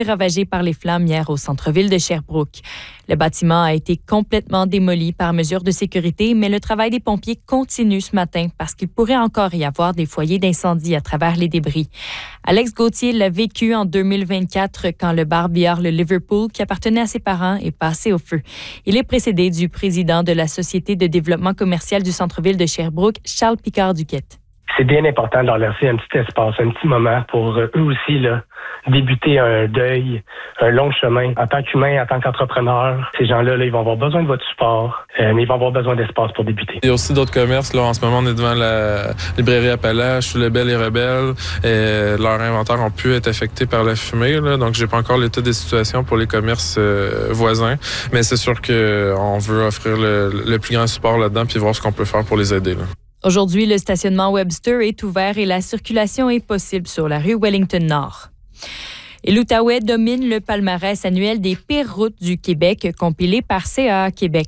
ravagé par les flammes hier au centre-ville de Sherbrooke. Le bâtiment a été complètement démoli par mesure de sécurité, mais le travail des pompiers continue ce matin parce qu'il pourrait encore y avoir des foyers d'incendie à travers les débris. Alex Gauthier l'a vécu en 2024 quand le bar billard Le Liverpool, qui appartenait à ses parents, est passé au feu. Il est précédé du président de la Société de développement commercial du centre-ville de Sherbrooke, Charles Picard-Duquette. C'est bien important de leur laisser un petit espace, un petit moment pour eux aussi là, débuter un deuil, un long chemin. En tant qu'humain, en tant qu'entrepreneur, ces gens-là, ils vont avoir besoin de votre support, mais ils vont avoir besoin d'espace pour débuter. Il y a aussi d'autres commerces. Là, en ce moment, on est devant la librairie Appalache, Lebel et Rebelle. Leurs inventaires ont pu être affectés par la fumée. Là, donc, j'ai pas encore l'état des situations pour les commerces voisins. Mais c'est sûr qu'on veut offrir le plus grand support là-dedans puis voir ce qu'on peut faire pour les aider. Là. Aujourd'hui, le stationnement Webster est ouvert et la circulation est possible sur la rue Wellington-Nord. Et l'Outaouais domine le palmarès annuel des pires routes du Québec, compilé par CAA Québec.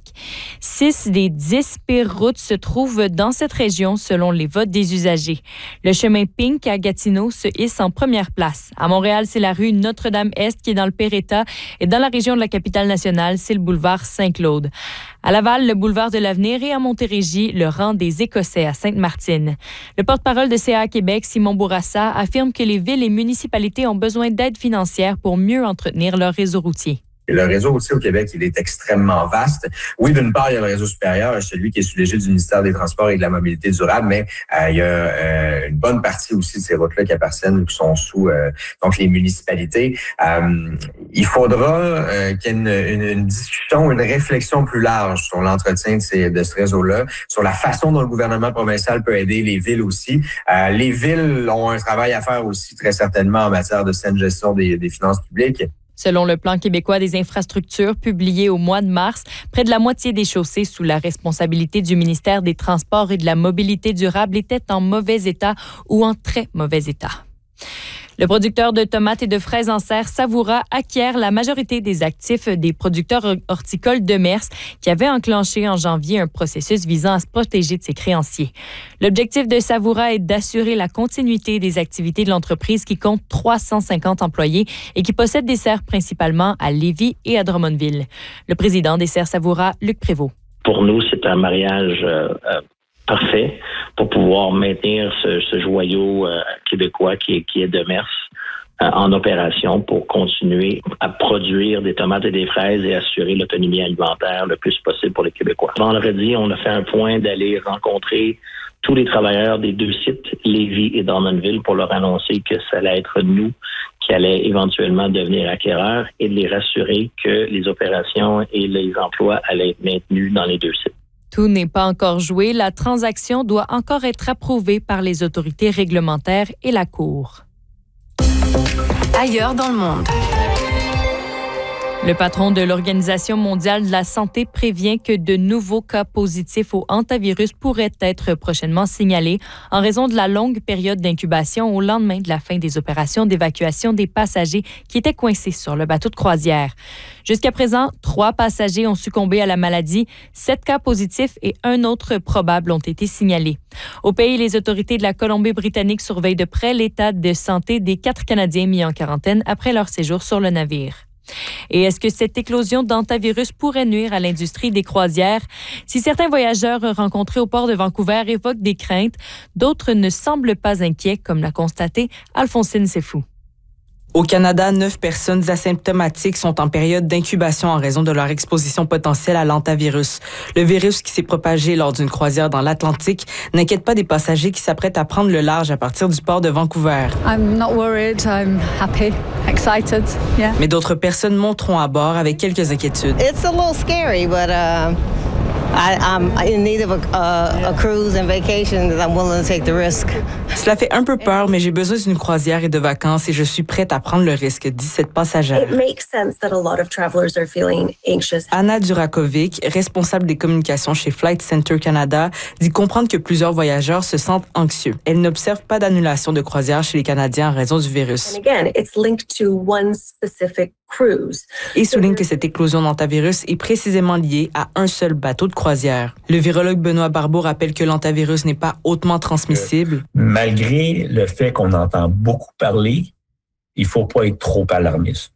6 des 10 pires routes se trouvent dans cette région, selon les votes des usagers. Le chemin Pink à Gatineau se hisse en première place. À Montréal, c'est la rue Notre-Dame-Est qui est dans le pire état. Et dans la région de la capitale-nationale, c'est le boulevard Saint-Claude. À Laval, le boulevard de l'Avenir et à Montérégie, le rang des Écossais à Sainte-Martine. Le porte-parole de CAA Québec, Simon Bourassa, affirme que les villes et municipalités ont besoin d'aide financière pour mieux entretenir leur réseau routier. Le réseau aussi au Québec, il est extrêmement vaste. Oui, d'une part, il y a le réseau supérieur, celui qui est sous l'égide du ministère des Transports et de la Mobilité durable, mais il y a une bonne partie aussi de ces routes-là qui appartiennent ou qui sont sous donc les municipalités. Il faudra qu'il y ait une discussion, une réflexion plus large sur l'entretien de ce réseau-là, sur la façon dont le gouvernement provincial peut aider les villes aussi. Les villes ont un travail à faire aussi très certainement en matière de saine gestion des finances publiques. Selon le plan québécois des infrastructures publié au mois de mars, près de la moitié des chaussées sous la responsabilité du ministère des Transports et de la Mobilité durable étaient en mauvais état ou en très mauvais état. Le producteur de tomates et de fraises en serre Savoura acquiert la majorité des actifs des producteurs horticoles de Mers qui avaient enclenché en janvier un processus visant à se protéger de ses créanciers. L'objectif de Savoura est d'assurer la continuité des activités de l'entreprise qui compte 350 employés et qui possède des serres principalement à Lévis et à Drummondville. Le président des serres Savoura, Luc Prévost. Pour nous, c'est un mariage parfait pour pouvoir maintenir ce joyau québécois qui est de Mers en opération pour continuer à produire des tomates et des fraises et assurer l'autonomie alimentaire le plus possible pour les Québécois. Vendredi, on a fait un point d'aller rencontrer tous les travailleurs des deux sites, Lévis et Drummondville, pour leur annoncer que ça allait être nous qui allait éventuellement devenir acquéreurs et de les rassurer que les opérations et les emplois allaient être maintenus dans les deux sites. Tout n'est pas encore joué. La transaction doit encore être approuvée par les autorités réglementaires et la Cour. Ailleurs dans le monde. Le patron de l'Organisation mondiale de la santé prévient que de nouveaux cas positifs au hantavirus pourraient être prochainement signalés en raison de la longue période d'incubation au lendemain de la fin des opérations d'évacuation des passagers qui étaient coincés sur le bateau de croisière. Jusqu'à présent, 3 passagers ont succombé à la maladie, 7 cas positifs et un autre probable ont été signalés. Au pays, les autorités de la Colombie-Britannique surveillent de près l'état de santé des 4 Canadiens mis en quarantaine après leur séjour sur le navire. Et est-ce que cette éclosion d'hantavirus pourrait nuire à l'industrie des croisières? Si certains voyageurs rencontrés au port de Vancouver évoquent des craintes, d'autres ne semblent pas inquiets, comme l'a constaté Alphonsine Sefou. Au Canada, 9 personnes asymptomatiques sont en période d'incubation en raison de leur exposition potentielle à l'hantavirus. Le virus qui s'est propagé lors d'une croisière dans l'Atlantique n'inquiète pas des passagers qui s'apprêtent à prendre le large à partir du port de Vancouver. I'm not worried, I'm happy, excited, yeah. Mais d'autres personnes monteront à bord avec quelques inquiétudes. It's a little scary, but I'm in need of a cruise and vacation that I'm willing to take the risk. Cela fait un peu peur, mais j'ai besoin d'une croisière et de vacances et je suis prête à prendre le risque, dit cette passagère. It makes sense that a lot of travelers are feeling anxious. Anna Durakovic, responsable des communications chez Flight Centre Canada, dit comprendre que plusieurs voyageurs se sentent anxieux. Elle n'observe pas d'annulation de croisière chez les Canadiens en raison du virus. And again, it's linked to one specific cruise. Et souligne que cette éclosion d'hantavirus est précisément liée à un seul bateau de croisière. Le virologue Benoît Barbeau rappelle que l'hantavirus n'est pas hautement transmissible. Malgré le fait qu'on entend beaucoup parler, il ne faut pas être trop alarmiste.